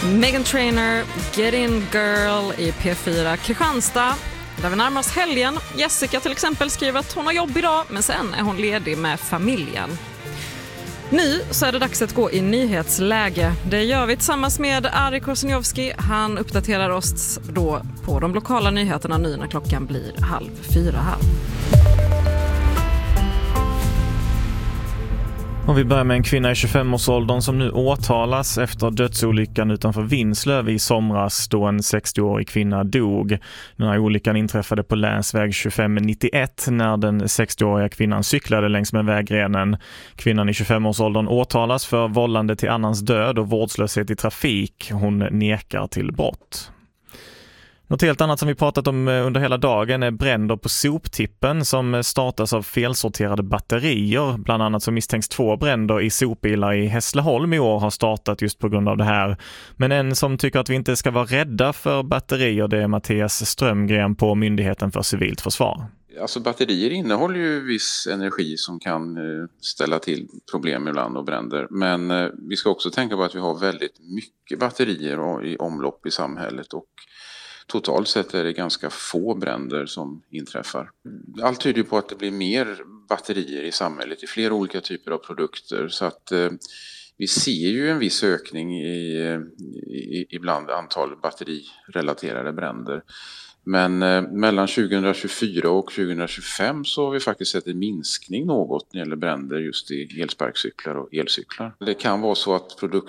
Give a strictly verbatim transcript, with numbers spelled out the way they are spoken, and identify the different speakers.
Speaker 1: Meghan Trainor, Get In Girl i P fyra Kristianstad. Där vi närmar oss helgen. Jessica till exempel skriver att hon har jobb idag, men sen är hon ledig med familjen. Nu så är det dags att gå i nyhetsläge. Det gör vi tillsammans med Ari Korseniowski. Han uppdaterar oss då på de lokala nyheterna nu när klockan blir halv fyra här.
Speaker 2: Och vi börjar med en kvinna i tjugofem-årsåldern som nu åtalas efter dödsolyckan utanför Vinslöv i somras då en sextioårig kvinna dog. Den här olyckan inträffade på länsväg tjugofem nittioett när den sextioåriga kvinnan cyklade längs med vägrenen. Kvinnan i tjugofem-årsåldern åtalas för vållande till annans död och vårdslöshet i trafik. Hon nekar till brott. Något helt annat som vi pratat om under hela dagen är bränder på soptippen som startas av felsorterade batterier. Bland annat så misstänks två bränder i sopbilar i Hässleholm i år har startat just på grund av det här. Men en som tycker att vi inte ska vara rädda för batterier, det är Mattias Strömgren på Myndigheten för civilt försvar.
Speaker 3: Alltså batterier innehåller ju viss energi som kan ställa till problem ibland och bränder. Men vi ska också tänka på att vi har väldigt mycket batterier i omlopp i samhället och totalt sett är det ganska få bränder som inträffar. Allt tyder på att det blir mer batterier i samhället i flera olika typer av produkter. Så att eh, vi ser ju en viss ökning i, i, ibland antal batterirelaterade bränder. Men eh, mellan tjugohundratjugofyra och tjugohundratjugofem så har vi faktiskt sett en minskning något när det gäller bränder just i elsparkcyklar och elcyklar. Det kan vara så att produkter